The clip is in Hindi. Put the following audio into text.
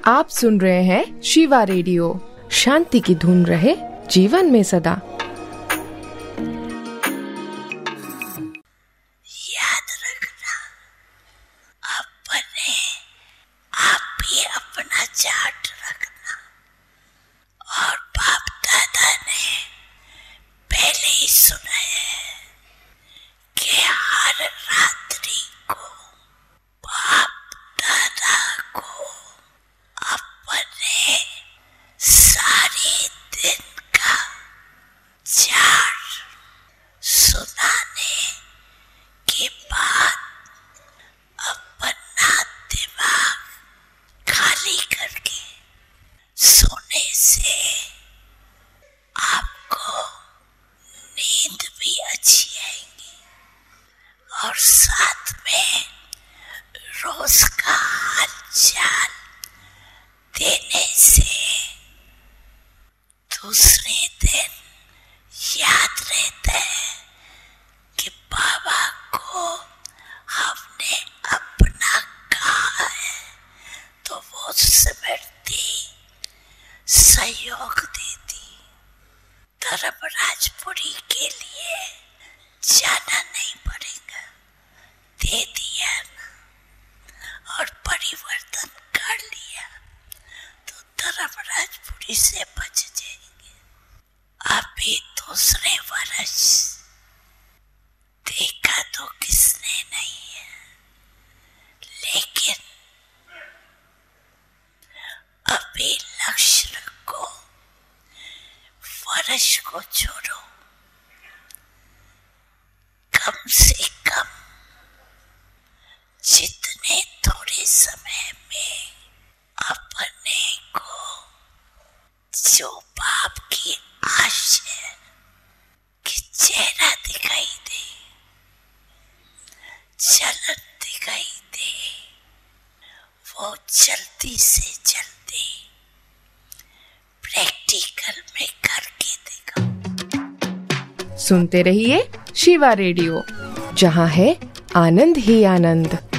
आप सुन रहे हैं शिवा रेडियो। शांति की धुन रहे जीवन में सदा। याद रखना, अपने आप भी अपना चार्ट रखना। और बाप दादा ने पहले ही सुना है कि हर रात्रि को बाप दादा को अपने सारे दिन का चार्ट सुनाने के बाद अपना दिमाग खाली करके सोने से आपको नींद भी अच्छी आएगी और साथ में रोज का हालचाल देने से दूसरे दिन याद रहता है कि बाबा को हमने अपना कहा है, तो वो स्मृति सहयोग देती। धर्मराजपुरी के लिए जाना नहीं पड़ेगा, दे दिया ना और परिवर्तन कर लिया तो धर्मराजपुरी से बच जाएंगे। अभी दूसरे वर्ष देखा तो किसने नहीं है, लेकिन अभी लक्ष्य रखो, वर्ष को छोड़ो, कम से कम जितने थोड़े समय में अपने को जो बाप की आश है कि चेहरा दिखाई दे, चलन दिखाई दे, वो जल्दी से जल्दी प्रैक्टिकल में करके देखो। सुनते रहिए शिवा रेडियो, जहाँ है आनंद ही आनंद।